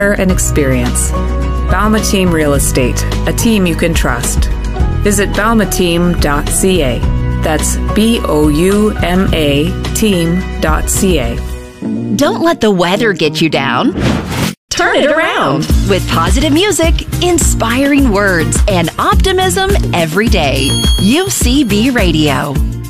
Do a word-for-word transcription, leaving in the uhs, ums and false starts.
and experience. Bauma Team Real Estate, a team you can trust. Visit bauma team dot c a. That's B O U M A team dot c a. Don't let the weather get you down. Turn it around with positive music, inspiring words, and optimism every day. U C B Radio.